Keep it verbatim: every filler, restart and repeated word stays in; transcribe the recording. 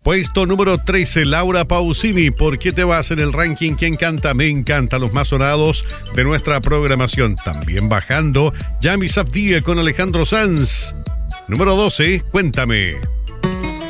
Puesto número trece, Laura Pausini, ¿por qué te vas? En el ranking ¿Quién canta? Me encanta, los más sonados de nuestra programación. También bajando, Yami Safdie con Alejandro Sanz. Número doce, Cuéntame.